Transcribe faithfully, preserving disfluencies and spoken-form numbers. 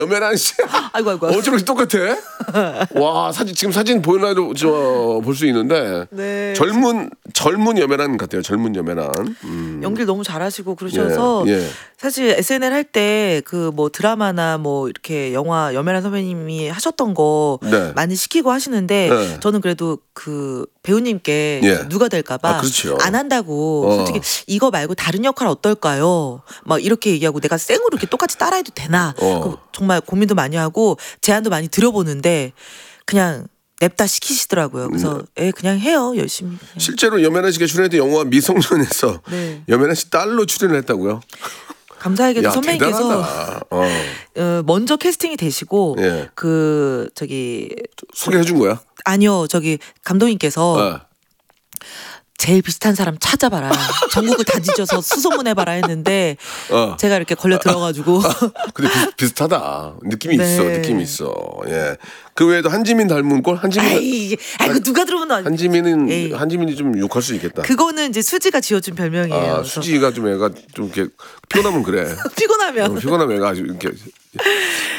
염혜란 씨. 아이고 아이고. 어쩜 이렇게 똑같아? 와 사진 지금 사진 보여놔도 저볼 수 있는데. 네. 젊은 젊은 염혜란 같아요. 젊은 염혜란. 음. 연기를 너무 잘하시고 그러셔서 예, 예. 사실 에스엔엘 할 때 그 뭐 드라마나 뭐 이렇게 영화 염혜란 선배님이 하셨던 거 네. 많이 시키고 하시는데 네. 저는 그래도 그 배우님께 예. 누가 될까봐 아, 그렇죠. 안 한다고 어. 솔직히 이거 말고 다른 역할 어떨까요? 막 이렇게 얘기하고 내가 생으로 이렇게 똑같이 따라해도 되나? 어. 그 정말 고민도 많이 하고 제안도 많이 드려보는데 그냥 냅다 시키시더라고요. 그래서 에 그냥 해요 열심히. 그냥. 실제로 염혜란 씨가 출연했던 영화 미성년에서 네. 염혜란 씨 딸로 출연을 했다고요? 감사하게도 야, 선배님께서 대단하다. 어. 어, 먼저 캐스팅이 되시고 예. 그 저기 소개해 준 거야? 아니요 저기 감독님께서 어. 제일 비슷한 사람 찾아봐라 전국을 다 뒤져서 수소문해봐라 했는데 어. 제가 이렇게 걸려 들어가지고 근데 비슷, 비슷하다. 느낌이 네. 있어. 느낌이 있어. 예. 그 외에도 한지민 닮은 꼴? 한지민. 아이 아이고 누가 들으면 안 한지민은 에이. 한지민이 좀 욕할 수 있겠다. 그거는 이제 수지가 지어준 별명이에요. 아, 그래서 수지가 좀 애가 좀 이렇게 피곤하면 그래. 피곤하면 어, 피곤하면 애가 아주 이렇게